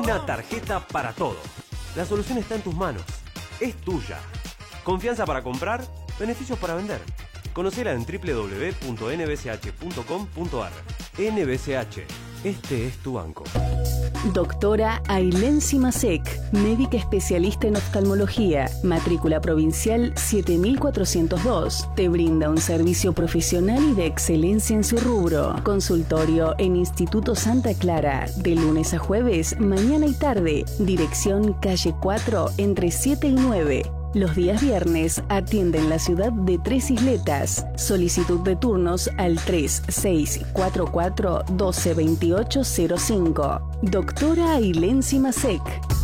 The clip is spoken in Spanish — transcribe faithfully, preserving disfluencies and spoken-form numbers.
Una tarjeta para todo. La solución está en tus manos. Es tuya. Confianza para comprar, beneficios para vender. Conocela en doble u doble u doble u punto n b c h punto com punto a r. N B C H. Este es tu banco. Doctora Ailén Simasek, médica especialista en oftalmología, matrícula provincial siete mil cuatrocientos dos. Te brinda un servicio profesional y de excelencia en su rubro. Consultorio en Instituto Santa Clara, de lunes a jueves, mañana y tarde. Dirección calle cuatro, entre siete y nueve. Los días viernes atiende en la ciudad de Tres Isletas. Solicitud de turnos al tres seis cuatro cuatro, uno dos dos ocho cero cinco. Doctora Ailén Simasek.